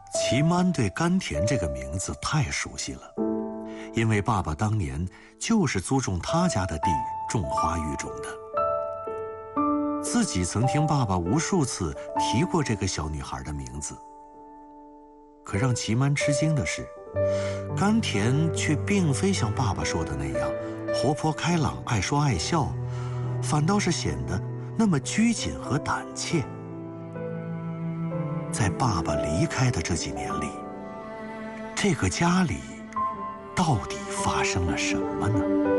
齐曼对甘田这个名字太熟悉了，因为爸爸当年就是租种他家的地种花育种的。自己曾听爸爸无数次提过这个小女孩的名字。可让齐曼吃惊的是，甘田却并非像爸爸说的那样活泼开朗、爱说爱笑，反倒是显得那么拘谨和胆怯。在爸爸离开的这几年里，这个家里到底发生了什么呢？